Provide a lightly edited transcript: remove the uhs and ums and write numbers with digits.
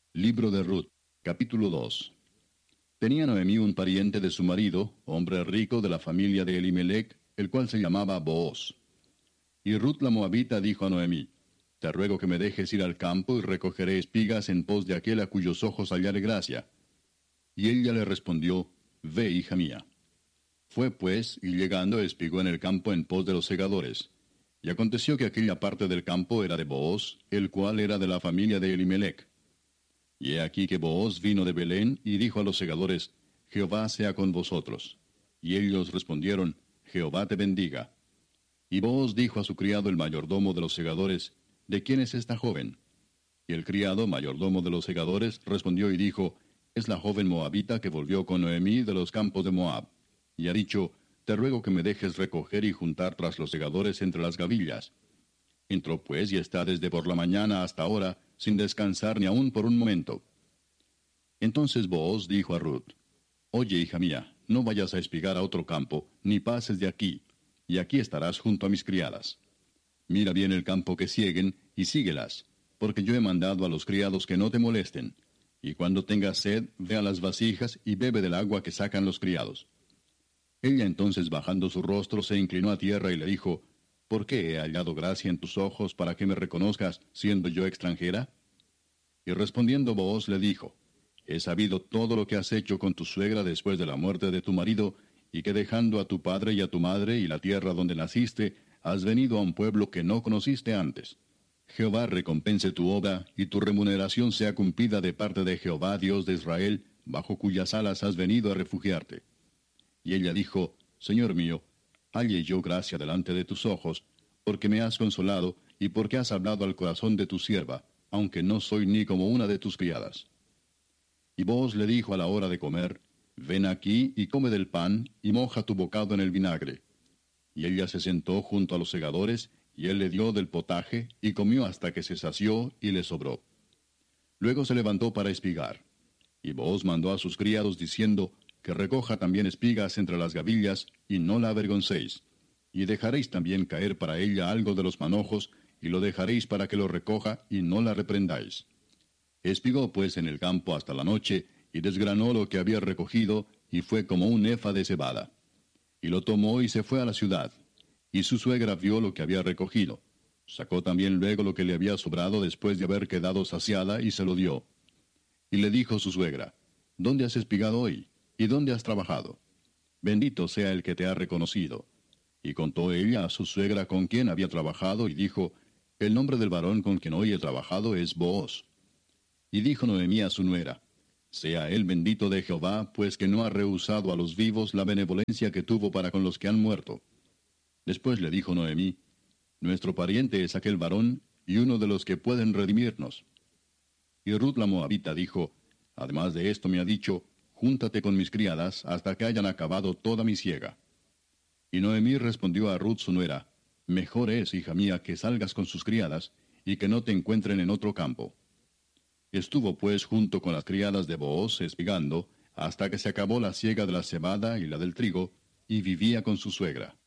Libro de Ruth, capítulo 2. Tenía Noemí un pariente de su marido, hombre rico de la familia de Elimelech, el cual se llamaba Booz. Y Ruth la Moabita dijo a Noemí: Te ruego que me dejes ir al campo y recogeré espigas en pos de aquel a cuyos ojos hallare gracia. Y ella le respondió: Ve, hija mía. Fue pues, y llegando espigó en el campo en pos de los segadores. Y aconteció que aquella parte del campo era de Booz, el cual era de la familia de Elimelech. Y he aquí que Booz vino de Belén y dijo a los segadores: Jehová sea con vosotros. Y ellos respondieron: Jehová te bendiga. Y Booz dijo a su criado el mayordomo de los segadores: ¿De quién es esta joven? Y el criado mayordomo de los segadores respondió y dijo: Es la joven moabita que volvió con Noemí de los campos de Moab. Y ha dicho: Te ruego que me dejes recoger y juntar tras los segadores entre las gavillas. Entró pues y está desde por la mañana hasta ahora, sin descansar ni aun por un momento. Entonces Booz dijo a Ruth: Oye, hija mía, no vayas a espigar a otro campo, ni pases de aquí, y aquí estarás junto a mis criadas. Mira bien el campo que sieguen, y síguelas, porque yo he mandado a los criados que no te molesten. Y cuando tengas sed, ve a las vasijas y bebe del agua que sacan los criados. Ella entonces, bajando su rostro, se inclinó a tierra y le dijo: ¿Por qué he hallado gracia en tus ojos para que me reconozcas, siendo yo extranjera? Y respondiendo Booz le dijo: He sabido todo lo que has hecho con tu suegra después de la muerte de tu marido, y que dejando a tu padre y a tu madre y la tierra donde naciste, has venido a un pueblo que no conociste antes. Jehová recompense tu obra, y tu remuneración sea cumplida de parte de Jehová, Dios de Israel, bajo cuyas alas has venido a refugiarte. Y ella dijo: Señor mío, halle yo gracia delante de tus ojos, porque me has consolado, y porque has hablado al corazón de tu sierva, aunque no soy ni como una de tus criadas. Y Booz le dijo a la hora de comer: Ven aquí y come del pan, y moja tu bocado en el vinagre. Y ella se sentó junto a los segadores, y él le dio del potaje, y comió hasta que se sació, y le sobró. Luego se levantó para espigar. Y Booz mandó a sus criados diciendo: Que recoja también espigas entre las gavillas, y no la avergoncéis. Y dejaréis también caer para ella algo de los manojos, y lo dejaréis para que lo recoja, y no la reprendáis. Espigó pues en el campo hasta la noche, y desgranó lo que había recogido, y fue como un efa de cebada. Y lo tomó y se fue a la ciudad. Y su suegra vio lo que había recogido. Sacó también luego lo que le había sobrado después de haber quedado saciada, y se lo dio. Y le dijo su suegra: ¿Dónde has espigado hoy? ¿Y dónde has trabajado? Bendito sea el que te ha reconocido. Y contó ella a su suegra con quien había trabajado, y dijo: El nombre del varón con quien hoy he trabajado es Booz. Y dijo Noemí a su nuera: Sea él bendito de Jehová, pues que no ha rehusado a los vivos la benevolencia que tuvo para con los que han muerto. Después le dijo Noemí: Nuestro pariente es aquel varón, y uno de los que pueden redimirnos. Y Ruth la Moabita dijo: Además de esto me ha dicho: Júntate con mis criadas hasta que hayan acabado toda mi siega. Y Noemí respondió a Ruth su nuera: Mejor es, hija mía, que salgas con sus criadas, y que no te encuentren en otro campo. Estuvo pues junto con las criadas de Booz espigando, hasta que se acabó la siega de la cebada y la del trigo, y vivía con su suegra.